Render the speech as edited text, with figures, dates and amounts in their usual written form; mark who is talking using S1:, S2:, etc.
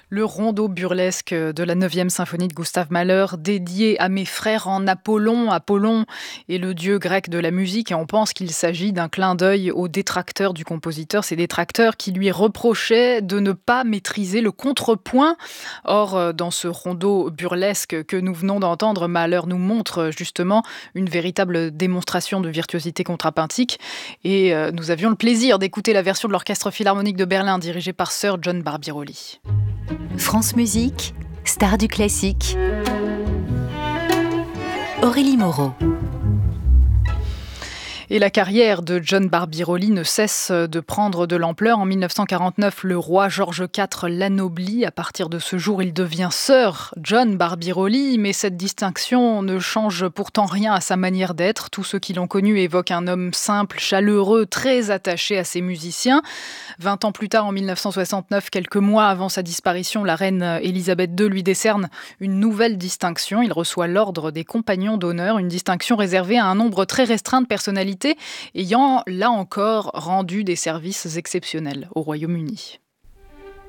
S1: Le rondo burlesque de la 9e symphonie de Gustav Mahler, dédié à mes frères en Apollon. Apollon est le dieu grec de la musique et on pense qu'il s'agit d'un clin d'œil aux détracteurs du compositeur. Ces détracteurs qui lui reprochaient de ne pas maîtriser le contrepoint. Or, dans ce rondo burlesque que nous venons d'entendre, Mahler nous montre justement une véritable démonstration de virtuosité contrapuntique. Et nous avions le plaisir d'écouter la version de l'Orchestre Philharmonique de Berlin dirigé par Sir John Barbirolli.
S2: France Musique, star du classique. Aurélie Moreau.
S1: Et la carrière de John Barbirolli ne cesse de prendre de l'ampleur. En 1949, le roi George IV l'anoblit. À partir de ce jour, il devient Sir John Barbirolli. Mais cette distinction ne change pourtant rien à sa manière d'être. Tous ceux qui l'ont connu évoquent un homme simple, chaleureux, très attaché à ses musiciens. 20 ans plus tard, en 1969, quelques mois avant sa disparition, la reine Elisabeth II lui décerne une nouvelle distinction. Il reçoit l'ordre des Compagnons d'honneur, une distinction réservée à un nombre très restreint de personnalités ayant, là encore, rendu des services exceptionnels au Royaume-Uni.